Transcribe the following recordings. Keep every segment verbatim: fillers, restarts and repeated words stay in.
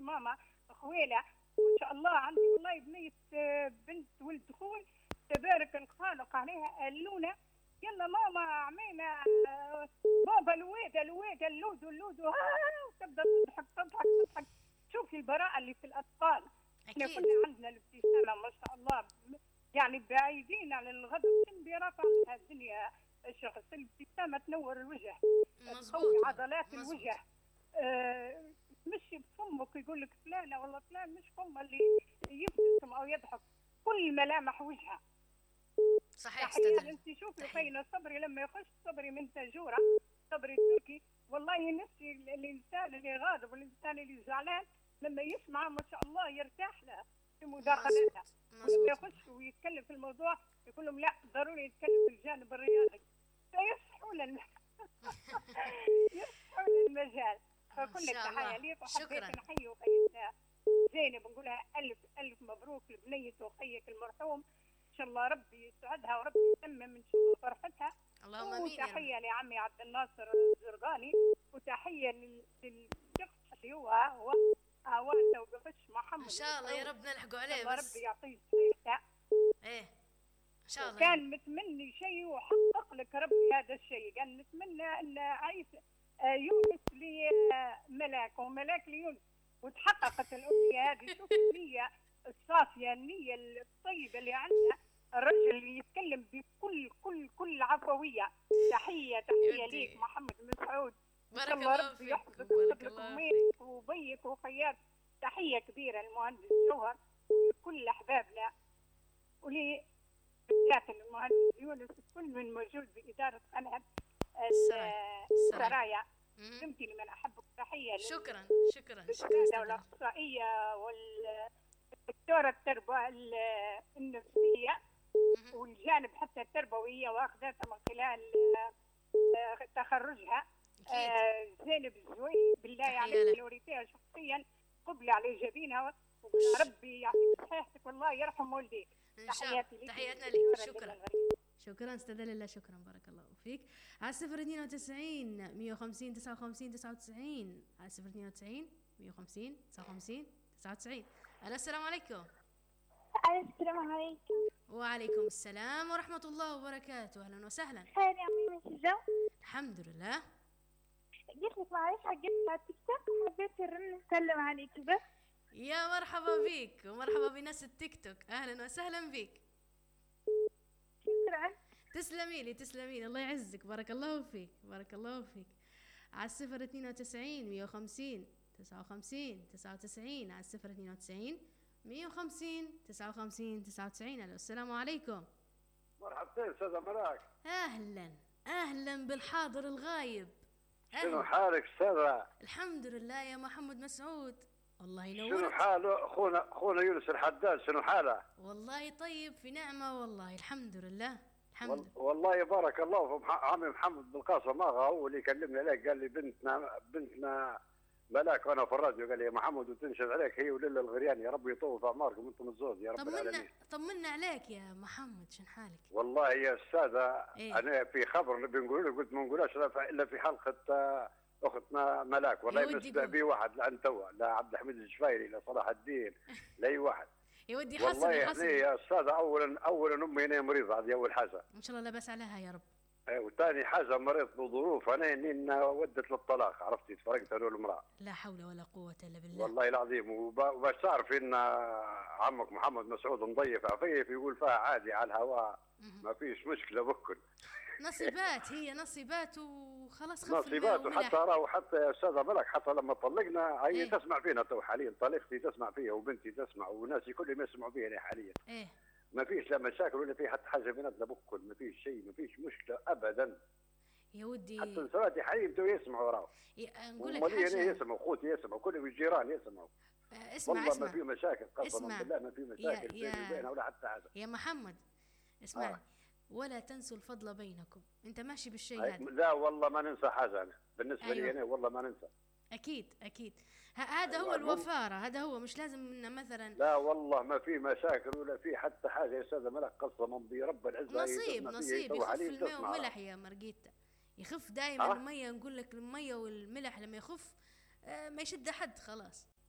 ماما خويله ما شاء الله عندي والله بنيه بنت ولد خوي تبارك الخالق عليها قالونا يلا ماما عمينا بابا الويده الويده اللودو اللودو وتبدا تضحك تضحك تضحك. شوفي البراءه اللي في الاطفال. احنا كنا عندنا الابتسامه ما شاء الله يعني بعيدين عن الغضب برافع من الدنيا. الشخص الابتسامه تنور الوجه تقوي عضلات مزبوط. الوجه آه مش بفمك يقول لك فلانه والله فلان مش فمه اللي يبتسم او يضحك كل ملامح وجهها صحيح. تحيه انت شوفي خينا صبري لما يخش صبري من تاجوره صبري تركي والله نفسي الانسان اللي غاضب والانسان اللي زعلان لما يسمع ما شاء الله يرتاح له في مداخلتها ولما يخش ويتكلم في الموضوع يقول لهم لا ضروري يتكلم في الجانب الرياضي فيصحوا لنا يصحوا للمجال. فكل التحيه ليك وحبيت نحيي وخيتنا زينب نقولها الف الف مبروك لبنيه وخيك المرحوم ان شاء الله ربي يسعدها وربي يتمم ان شاء الله فرحتها. اللهم امين. وتحيه لعمي عبد الناصر الزرقاني وتحيه للشخص اللي هو هو هواته وقفش محمد ان شاء الله يا رب نلحقوا عليه بس ربي يعطيه صحته. ايه ان شاء الله. كان متمني شيء وحقق لك ربي هذا الشيء. كان نتمنى ان عيسى يونس لملاك وملاك ليونس وتحققت الامنيه هذه. شوف النيه الصافيه النيه الطيبه اللي عندنا الرجل اللي يتكلم بكل كل كل عفويه. تحيه تحيه ليك محمد مسعود ان شاء الله ربي يحفظك ويحفظك امك وبيك وخياك. تحيه كبيره للمهندس جوهر وكل احبابنا ولي بالذات المهندس يونس كل من موجود باداره قناه السرايا. دمتي لمن احبك. تحيه شكرا شكرا شكرا والاخصائيه والدكتوره التربيه النفسيه والجانب حتى التربويه واخذتها من خلال تخرجها آه زينب الزوي بالله عليك لو ريتيها شخصيا قبل على جبينها ربي يعطيك صحتك والله يرحم والديك. تحياتي لك. تحياتنا لك. شكرا شكرا استاذ لله. شكرا بارك الله فيك. على صفر اثنين وتسعين مية وخمسين تسعة وخمسين تسعة وتسعين على صفر اثنين وتسعين مية وخمسين تسعة وخمسين تسعة وتسعين. الو السلام عليكم. السلام عليكم. وعليكم السلام ورحمة الله وبركاته. أهلا وسهلا. خير يا أمي ماشي الجو؟ الحمد لله. قلت لك معلش حقيت على التيك توك حبيت الرن نسلم عليك بس. يا مرحبا بيك ومرحبا بناس التيك توك. أهلا وسهلا بيك. شكرا. تسلمي لي تسلمي لي الله يعزك. بارك الله فيك بارك الله فيك. على الصفر اثنين وتسعين مية وخمسين تسعة وخمسين تسعة وتسعين على الصفر اثنين وتسعين مية وخمسين تسعة وخمسين تسعة وتسعين. ألو السلام عليكم. مرحبتين أستاذة ملاك. أهلا أهلا بالحاضر الغايب. شنو حالك أستاذة؟ الحمد لله يا محمد مسعود الله ينورك. شنو حاله أخونا أخونا يونس الحداد شنو حاله؟ والله طيب في نعمة والله الحمد لله الحمد لله. والله بارك الله في عمي محمد بالقاسم ماغا هو اللي كلمني عليك قال لي بنتنا بنتنا ملاك وانا في الراديو قال لي يا محمد وتنشد عليك هي وليلى الغرياني يا رب يطول في اعماركم انتم الزوج يا رب طمنا العالمين. طمنا عليك يا محمد شن حالك؟ والله يا استاذه إيه؟ انا في خبر نبي نقول قلت ما نقولهاش الا في حلقه اختنا ملاك والله مسبق بي واحد لعن توا لا عبد الحميد الجفايري لا صلاح الدين لاي واحد. يا ودي حصل والله حصل يا استاذه اولا اولا امي هنا مريضه هذه اول حاجه ان شاء الله لا باس عليها يا رب. وثاني حاجه مريض بظروف انا اني ودت للطلاق عرفتي تفرقت انا والمراه. لا حول ولا قوه الا بالله والله العظيم. وباش تعرف ان عمك محمد مسعود مضيف عفيف يقول فيها عادي على الهواء ما فيش مشكله بكل نصيبات هي نصيبات وخلاص خف نصيبات. وحتى راهو حتى يا استاذه ملك حتى لما طلقنا هي إيه؟ تسمع فينا تو حاليا طليقتي تسمع فيها وبنتي تسمع وناسي كلهم يسمعوا فيها حاليا. ايه ما فيش لا مشاكل ولا في حتى حاجه بيناتنا بكل ما فيش شيء ما فيش مشكله ابدا يا ودي. حتى نسواتي حاليا تو يسمعوا راهو نقول لك حاجه يسمعوا اخوتي يسمعوا كلهم الجيران يسمعوا. آه اسمع والله اسمع ما في مشاكل قسما اسمع. بالله ما في مشاكل بيني وبينها ولا حتى حاجه. يا محمد اسمعني آه. ولا تنسوا الفضل بينكم. انت ماشي بالشيء هذا؟ لا والله ما ننسى حاجه انا بالنسبه أيوة. لي انا والله ما ننسى. اكيد اكيد هذا أيوة. هو الوفاره هذا هو مش لازم إن مثلا لا والله ما في مشاكل ولا في حتى حاجه يا استاذه ملك قسما برب العزه نصيب نصيب يخف الماء والملح يا مرقيتا يخف دائما. أه؟ الميه نقول لك الميه والملح لما يخف آه ما يشد حد خلاص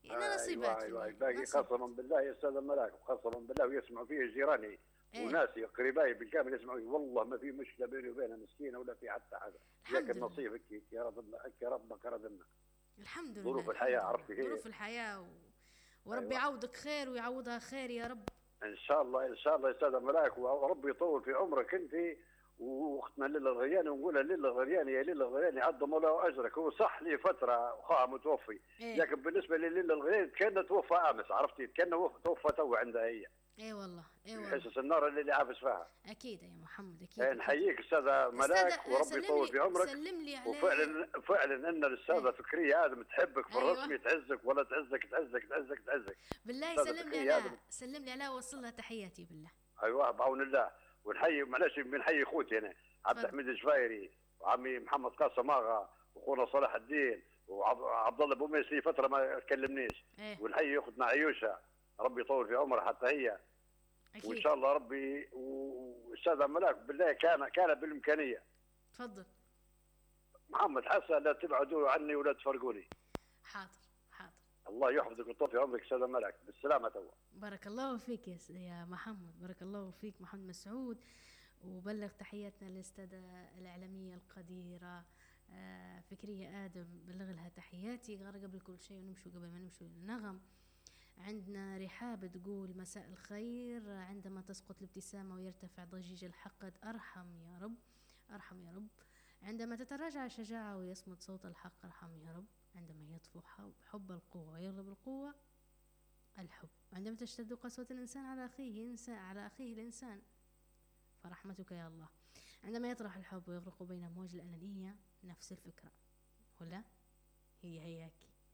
يعني نصيبات. ايوه ايوه باقي قسما بالله يا استاذ الملاك، قسما بالله ويسمعوا فيه جيراني إيه؟ وناسي قريباي بالكامل يسمعوا فيه، والله ما في مشكله بيني وبينها مسكينه ولا في حتى حاجه. لكن نصيبك يا رب، يا ربك ردنا. الحمد لله. ظروف الحياه عرفتي هي ظروف الحياه و... ورب أيوة. يعوضك خير ويعوضها خير يا رب. ان شاء الله ان شاء الله يا استاذ الملاك، وربي يطول في عمرك انت واختنا ليلى الغرياني، ونقولها ليلى الغرياني يا ليلى الغرياني عظم له اجرك. هو صح لي فتره اخوها متوفي، إيه؟ لكن بالنسبه لليلى الغرياني كان توفى امس، عرفتي كان توفى تو عندها هي. اي والله اي والله. حسس النار اللي عافس فيها. اكيد يا محمد اكيد. نحييك استاذه ملاك وربي يطول في عمرك. سلم لي عليه. وفعلا فعلا ان الاستاذه فكريه ادم تحبك في أيوة. الرسمي، تعزك ولا تعزك تعزك تعزك تعزك. بالله سلم لي عليها، سلم لي عليها ووصل لها تحياتي بالله. ايوه بعون الله. ونحيي معلش بنحيي اخوتي انا عبد الحميد الجفايري وعمي محمد قاسم اغا واخونا صلاح الدين وعبد الله ابو ميسي فتره ما كلمنيش. إيه؟ ونحيي اختنا عيوشه ربي يطول في عمرها حتى هي. أكيد. وان شاء الله ربي. واستاذ ملاك بالله كان كان بالامكانيه. تفضل. محمد حسن لا تبعدوا عني ولا تفرقوني. حاضر حاضر. الله يحفظك ويطول في عمرك استاذ ملاك، بالسلامه توا. بارك الله فيك يا يا محمد، بارك الله فيك محمد مسعود. وبلغ تحياتنا للاستاذه الاعلاميه القديره آه فكريه ادم، بلغ لها تحياتي قبل كل شيء. ونمشوا قبل ما نمشوا للنغم. عندنا رحاب تقول مساء الخير، عندما تسقط الابتسامة ويرتفع ضجيج الحقد أرحم يا رب، أرحم يا رب. عندما تتراجع الشجاعة ويصمت صوت الحق أرحم يا رب. عندما يطفو حب القوة ويغلب القوة الحب. عندما تشتد قسوة الإنسان على أخيه إنسان على أخيه الإنسان فرحمتك يا الله. عندما يطرح الحب ويغرق بين أمواج الأنانية نفس الفكرة، ولا هي هياك.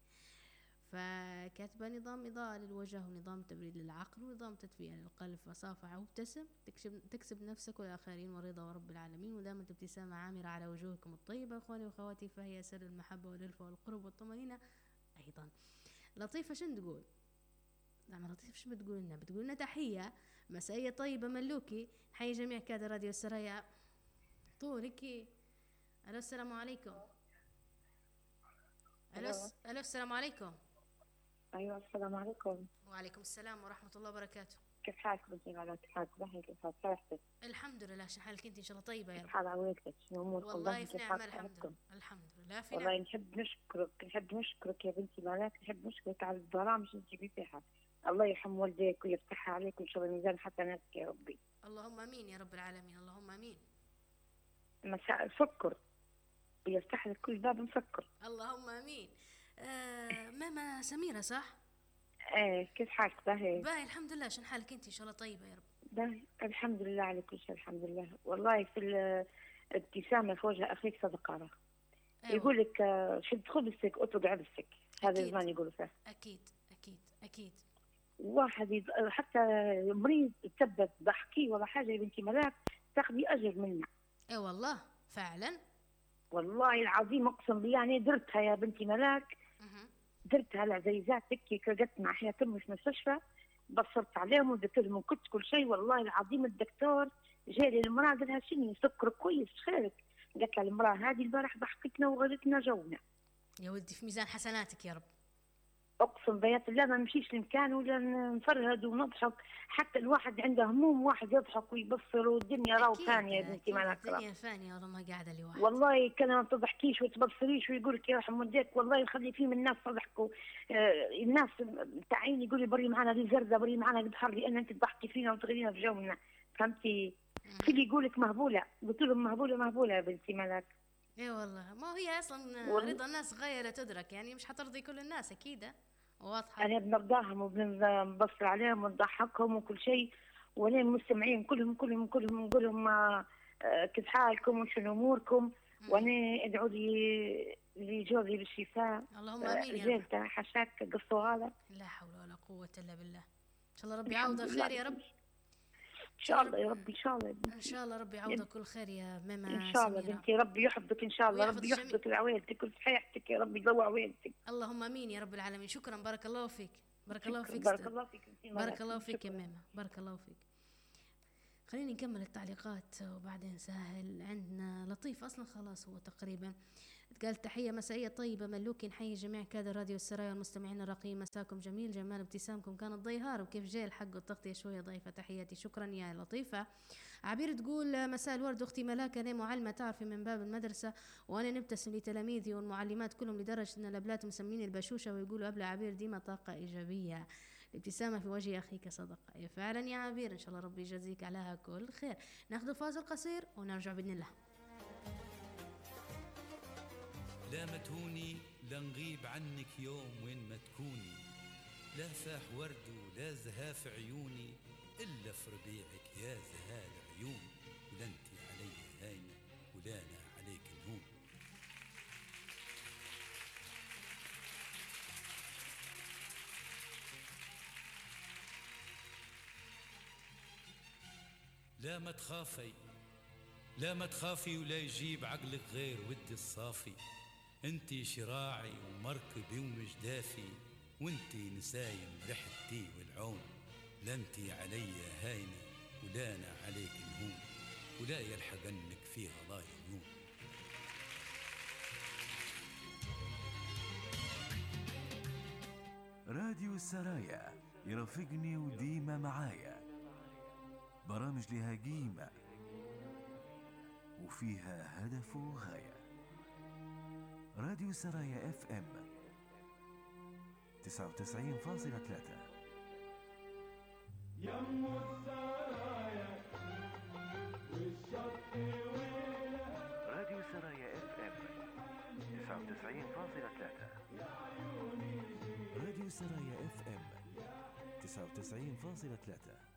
فكاتبة نظام إضاءة للوجه ونظام تبريد للعقل ونظام تدفئة للقلب. فصافح وابتسم تكسب, تكسب نفسك والآخرين والرضا ورب العالمين. ودامت ابتسامة عامرة على وجوهكم الطيبة إخواني وأخواتي فهي سر المحبة والألفة والقرب والطمأنينة أيضا. لطيفة شن تقول؟ نعم لطيفة شو بتقول لنا؟ بتقول لنا تحية مسائية طيبة ملوكي. نحيي جميع كادر راديو السرايا طولك. ألو السلام عليكم. ألو ألو السلام عليكم. ايوه السلام عليكم. وعليكم السلام ورحمة الله وبركاته. كيف حالك بنتي على كيف حالك؟ كيف حالك؟ صحتك؟ الحمد لله. شو حالك انت؟ ان شاء الله طيبة يا رب. كيف حال عويلتك؟ شنو امورك؟ والله في نعمة الحمد لله. الحمد لله في نعمة. والله نحب نشكرك نحب نشكرك يا بنتي ملاك، نحب نشكرك على البرامج اللي تجيبي فيها. الله يرحم والديك ويفتحها عليك وان شاء الله ميزان حسناتك يا ربي. اللهم امين يا رب العالمين. اللهم امين. مساء سكر ويفتح لك كل باب مسكر. اللهم امين. آه ماما سميرة صح؟ ايه كيف حالك؟ باهي باهي الحمد لله. شن حالك انت؟ ان شاء الله طيبة يا رب. باهي الحمد لله على كل شيء الحمد لله. والله في الابتسامة في وجه اخيك صدقة. أيوة. يقول لك شد خبزك اطلق عبسك، هذا زمان يقولوا فيه. اكيد اكيد اكيد. واحد يد... حتى مريض تثبت ضحكي ولا حاجة يا بنتي ملاك تاخذي اجر منه. اي والله فعلا والله العظيم اقسم بالله انا درتها يا بنتي ملاك. درتها العزيزات هيك كرقت مع حياة امي في المستشفى، بصرت عليهم ودرت لهم وكنت كل شيء. والله العظيم الدكتور جاي للمراه قال لها شنو سكر كويس خيرك؟ قالت لها المراه هذه البارح ضحكتنا وغلتنا جونا. يا ولدي في ميزان حسناتك يا رب. اقسم بيات الله ما نمشيش لمكان ولا نفرهد ونضحك، حتى الواحد عنده هموم واحد يضحك ويبصر والدنيا راو ثانيه يا بنتي ما نكره. الدنيا ثانيه والله ما قاعده لوحدك. والله كان ما تضحكيش وتبصريش ويقول لك يرحم والديك. والله يخلي فيه من الناس تضحكوا. آه الناس تعيني يقول لي بري معنا لي زرده بري معنا بحر لان انت تضحكي فينا وتغرينا في جونا فهمتي؟ في اللي يقول لك مهبوله، قلت لهم مهبوله مهبوله يا بنتي ملاك. اي والله ما هي اصلا رضا الناس غايه لا تدرك، يعني مش حترضي كل الناس اكيد واضحه. انا بنرضاهم وبنبصر عليهم ونضحكهم وكل شيء، وانا المستمعين كلهم كلهم كلهم نقول لهم آه كيف حالكم وشنو اموركم، وانا ادعوا لي لجوزي بالشفاء. اللهم امين يا رب. زين حشاك قصوا هذا. لا حول ولا قوه الا بالله. ان شاء الله ربي يعوضه خير يا رب. ان شاء الله يا رب ان شاء الله. ان شاء الله ربي يعوضه كل خير يا ماما ان شاء الله بنتي. ربي يحفظك ان شاء الله، ربي يحفظك لعويلتك وصحيحتك يا رب يقوي عويلتك. اللهم امين يا رب العالمين. شكرا بارك الله فيك. بارك الله فيك. بارك الله فيك. بارك الله فيك يا ماما. بارك الله فيك. خليني نكمل التعليقات وبعدين سهل. عندنا لطيف اصلا خلاص هو تقريبا قال تحية مسائية طيبة ملوكي، نحيي جميع كادر راديو السرايا والمستمعين الراقيين، مساكم جميل، جمال ابتسامكم كانت ضيهار، وكيف جاي الحق والتغطية شوية ضيفة، تحياتي شكرا يا لطيفة. عبير تقول مساء الورد أختي ملاك، أنا معلمة تعرفي من باب المدرسة وأنا نبتسم لتلاميذي والمعلمات كلهم، لدرجة أن الأبلات مسميني البشوشة ويقولوا أبلة عبير ديما طاقة إيجابية، الابتسامة في وجه أخيك صدقة. يا فعلا يا عبير، إن شاء الله ربي يجازيك عليها كل خير. ناخذ فاصل قصير ونرجع بإذن الله. لا ما تهوني لا نغيب عنك يوم وين ما تكوني، لا فاح ورد ولا زهاف عيوني إلا في ربيعك يا زهال عيون، ولا انت علي هاينة ولا أنا عليك نهون. لا ما تخافي لا ما تخافي ولا يجيب عقلك غير ودي الصافي، انتي شراعي ومركبي ومجدافي، وانتي نسايم ريحتي والعون، لا انتي علي هاينة ولا انا عليك نهون، ولا يلحقنك في غلاي نون. راديو السرايا يرافقني وديما معايا، برامج لها قيمة وفيها هدف وغاية. راديو السرايا اف ام تسعة وتسعين فاصلة ثلاثة. يم السرايا والشط ويلها. راديو السرايا اف ام تسعة وتسعين فاصلة ثلاثة. راديو السرايا اف ام تسعة وتسعين فاصلة ثلاثة.